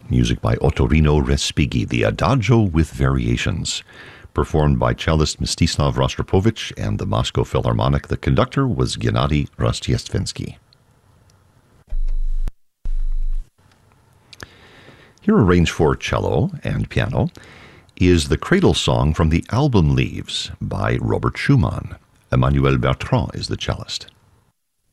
Music by Ottorino Respighi, the Adagio with Variations, performed by cellist Mstislav Rostropovich and the Moscow Philharmonic. The conductor was Gennady Rostchestvensky. Here, arranged for cello and piano, is the cradle song from the album Leaves by Robert Schumann. Emmanuel Bertrand is the cellist.